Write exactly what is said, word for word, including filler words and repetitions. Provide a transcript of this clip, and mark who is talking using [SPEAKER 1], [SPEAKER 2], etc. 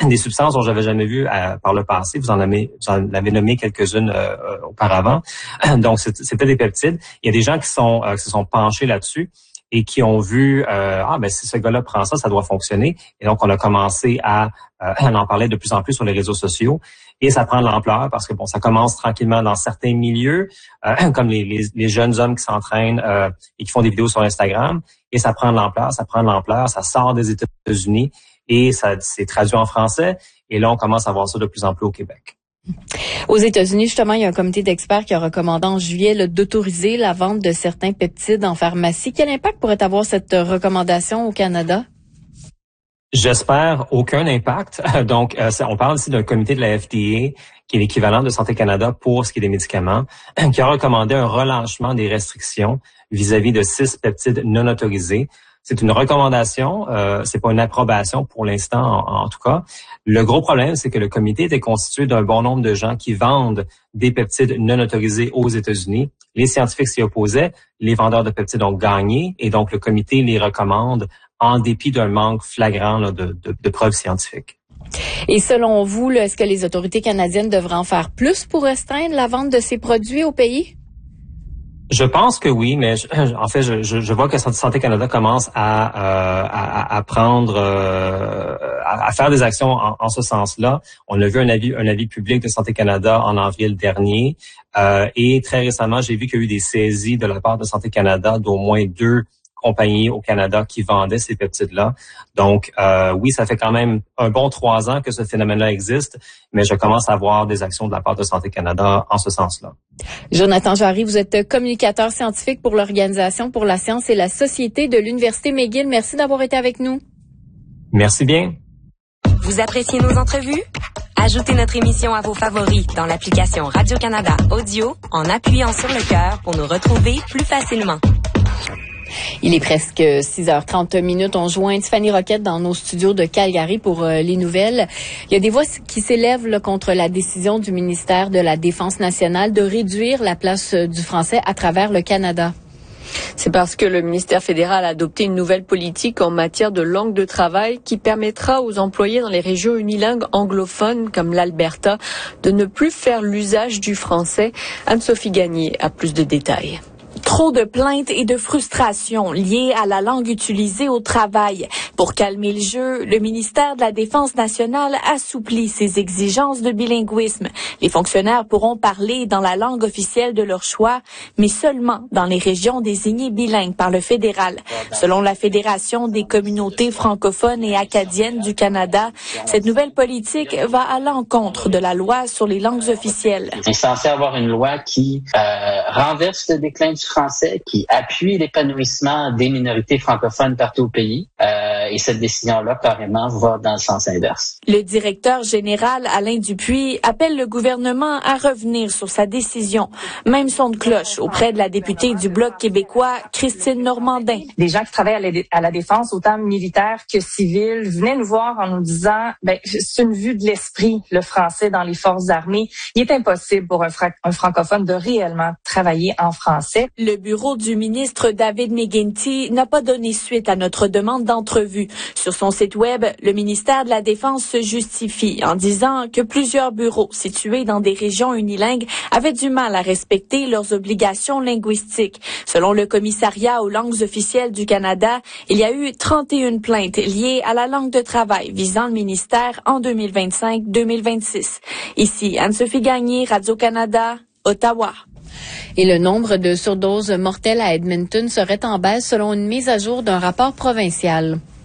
[SPEAKER 1] des substances dont j'avais jamais vu euh, par le passé. Vous en avez, vous en avez nommé quelques-unes euh, auparavant. Donc, c'était des peptides. Il y a des gens qui sont euh, qui se sont penchés là-dessus et qui ont vu euh, ah ben si ce gars-là prend ça, ça doit fonctionner. Et donc, on a commencé à euh, on en parlait de plus en plus sur les réseaux sociaux. Et ça prend de l'ampleur parce que bon, ça commence tranquillement dans certains milieux, euh, comme les, les, les jeunes hommes qui s'entraînent euh, et qui font des vidéos sur Instagram. Et ça prend de l'ampleur, ça prend de l'ampleur, ça sort des États-Unis et ça c'est traduit en français. Et là, on commence à voir ça de plus en plus au Québec.
[SPEAKER 2] Aux États-Unis, justement, il y a un comité d'experts qui a recommandé en juillet là, d'autoriser la vente de certains peptides en pharmacie. Quel impact pourrait avoir cette recommandation au Canada?
[SPEAKER 1] J'espère aucun impact. Donc, euh, on parle ici d'un comité de la F D A, qui est l'équivalent de Santé Canada pour ce qui est des médicaments, qui a recommandé un relâchement des restrictions vis-à-vis de six peptides non autorisés. C'est une recommandation, euh, c'est pas une approbation pour l'instant, en, en tout cas. Le gros problème, c'est que le comité était constitué d'un bon nombre de gens qui vendent des peptides non autorisés aux États-Unis. Les scientifiques s'y opposaient, les vendeurs de peptides ont gagné, et donc le comité les recommande en dépit d'un manque flagrant là, de, de, de preuves scientifiques.
[SPEAKER 2] Et selon vous, là, est-ce que les autorités canadiennes devraient en faire plus pour restreindre la vente de ces produits au pays?
[SPEAKER 1] Je pense que oui, mais je, en fait, je, je, je vois que Santé Canada commence à, euh, à, à prendre, euh, à, à faire des actions en, en ce sens-là. On a vu un avis, un avis public de Santé Canada en avril dernier, euh, et très récemment, j'ai vu qu'il y a eu des saisies de la part de Santé Canada d'au moins deux compagnies au Canada qui vendaient ces peptides-là. Donc, euh, oui, ça fait quand même un bon trois ans que ce phénomène-là existe, mais je commence à voir des actions de la part de Santé Canada en ce sens-là.
[SPEAKER 2] Jonathan Jarry, vous êtes communicateur scientifique pour l'Organisation pour la science et la société de l'Université McGill. Merci d'avoir été avec nous.
[SPEAKER 1] Merci bien.
[SPEAKER 3] Vous appréciez nos entrevues? Ajoutez notre émission à vos favoris dans l'application Radio-Canada Audio en appuyant sur le cœur pour nous retrouver plus facilement.
[SPEAKER 2] Il est presque six heures trente minutes. On joint Tiffany Roquette dans nos studios de Calgary pour euh, les nouvelles. Il y a des voix qui s'élèvent là, contre la décision du ministère de la Défense nationale de réduire la place euh, du français à travers le Canada.
[SPEAKER 4] C'est parce que le ministère fédéral a adopté une nouvelle politique en matière de langue de travail qui permettra aux employés dans les régions unilingues anglophones comme l'Alberta de ne plus faire l'usage du français. Anne-Sophie Gagné a plus de détails.
[SPEAKER 5] Trop de plaintes et de frustrations liées à la langue utilisée au travail. Pour calmer le jeu, le ministère de la Défense nationale assouplit ses exigences de bilinguisme. Les fonctionnaires pourront parler dans la langue officielle de leur choix, mais seulement dans les régions désignées bilingues par le fédéral. Selon la Fédération des communautés francophones et acadiennes du Canada, cette nouvelle politique va à l'encontre de la loi sur les langues officielles.
[SPEAKER 6] On est censé avoir une loi qui euh, renverse le déclin du français, qui appuie l'épanouissement des minorités francophones partout au pays. Euh, et cette décision-là, carrément, va dans le sens inverse.
[SPEAKER 5] Le directeur général, Alain Dupuis, appelle le gouvernement à revenir sur sa décision. Même son de cloche auprès de la députée du Bloc québécois, Christine Normandin.
[SPEAKER 7] Des gens qui travaillent à la, à la défense, autant militaires que civils, venaient nous voir en nous disant, ben, c'est une vue de l'esprit, le français dans les forces armées. Il est impossible pour un, fra- un francophone de réellement travailler en français.
[SPEAKER 5] Le bureau du ministre David McGuinty n'a pas donné suite à notre demande d'entrevue. Sur son site web, le ministère de la Défense se justifie en disant que plusieurs bureaux situés dans des régions unilingues avaient du mal à respecter leurs obligations linguistiques. Selon le commissariat aux langues officielles du Canada, il y a eu trente et une plaintes liées à la langue de travail visant le ministère en deux mille vingt-cinq deux mille vingt-six. Ici, Anne-Sophie Gagné, Radio-Canada, Ottawa.
[SPEAKER 2] Et le nombre de surdoses mortelles à Edmonton serait en baisse selon une mise à jour d'un rapport provincial.